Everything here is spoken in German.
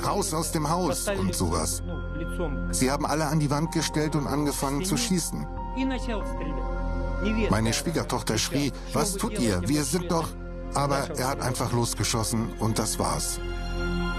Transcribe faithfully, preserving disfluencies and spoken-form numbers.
raus aus dem Haus und sowas. Sie haben alle an die Wand gestellt und angefangen zu schießen. Meine Schwiegertochter schrie, was tut ihr? Wir sind doch... Aber er hat einfach losgeschossen und das war's.